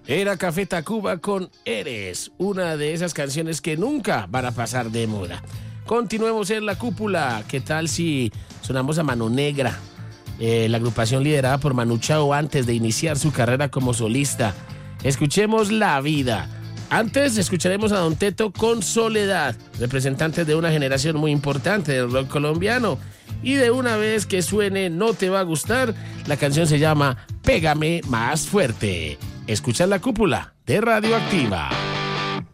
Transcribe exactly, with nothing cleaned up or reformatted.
Era Café Tacuba con Eres, una de esas canciones que nunca van a pasar de moda. Continuemos en la cúpula. ¿Qué tal si sonamos a Mano Negra? Eh, la agrupación liderada por Manu Chao antes de iniciar su carrera como solista. Escuchemos La Vida. Antes escucharemos a Don Teto con Soledad, representante de una generación muy importante del rock colombiano. Y de una vez que suene No Te Va a Gustar, la canción se llama Pégame Más Fuerte. Escucha la cúpula de Radioactiva.